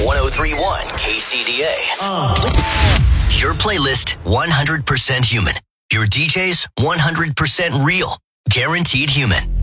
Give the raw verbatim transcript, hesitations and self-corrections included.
one oh three point one K C D A. Uh. Your playlist, one hundred percent human. Your D Js, one hundred percent real. Guaranteed human.